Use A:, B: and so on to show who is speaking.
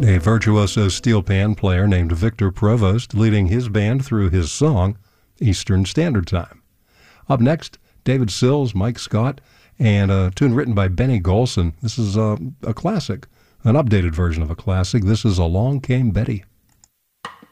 A: A virtuoso steel pan player named Victor Provost leading his band through his song, Eastern Standard Time. Up next, David Sills, Mike Scott, and a tune written by Benny Golson. This is a classic, an updated version of a classic. This is Along Came Betty.